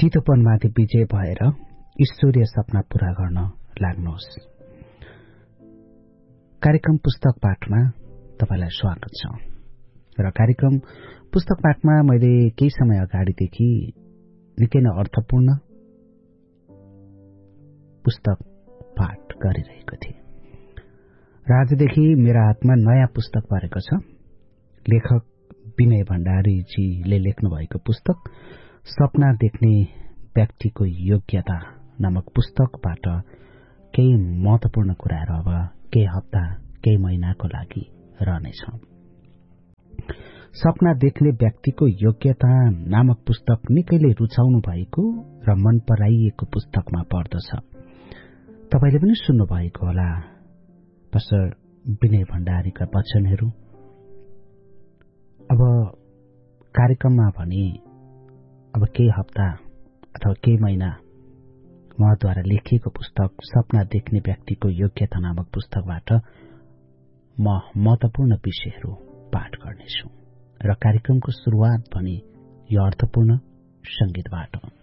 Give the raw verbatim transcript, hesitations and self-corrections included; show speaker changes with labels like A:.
A: चितोपनमाथि विजय भएर ईश्वरीय सपना पूरा गर्न लाग्नुहोस्। कार्यक्रम पुस्तक पाठमा तपाईलाई स्वागत छ र कार्यक्रम पुस्तक पाठमा मैले केही समय अगाडिदेखि निकै नै अर्थपूर्ण पुस्तक पाठ गरिरहेको थिएँ र आजदेखि मेरा हातमा नयाँ पुस्तक परेको छ। लेखक विनय भण्डारीजीले लेख्नु भएको पुस्तक सपना देख्ने व्यक्तिको योग्यता नामक पुस्तकबाट केही महत्वपूर्ण कुराहरू अब केही हप्ता केही महिनाको लागि रहनेछ। सपना देख्ने व्यक्तिको योग्यता नामक पुस्तक निकैले रुचाउनु भएको र मन पराइएको पुस्तकमा पर्दछ। तपाईले पनि सुन्नु भएको होला प्रोफेसर विनय भण्डारीका वचनहरू। अब कार्यक्रममा भने अब केही हप्ता अथवा केही महिना उहाँद्वारा लेखिएको पुस्तक सपना देख्ने व्यक्तिको योग्यता नामक पुस्तकबाट म महत्वपूर्ण विषयहरू पाठ गर्नेछु र कार्यक्रमको सुरुवात भने यो अर्थपूर्ण संगीतबाट।